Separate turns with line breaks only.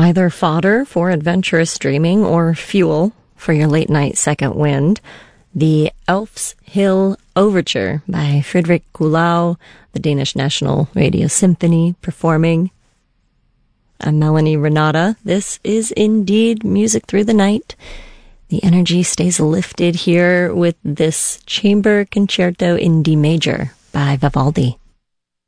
Either fodder for adventurous dreaming or fuel for your late-night second wind, the Elf's Hill Overture by Frederick Kuhlau, the Danish National Radio Symphony, performing. I'm Melanie Renata. This is indeed Music Through the Night. The energy stays lifted here with this Chamber Concerto in D major by Vivaldi.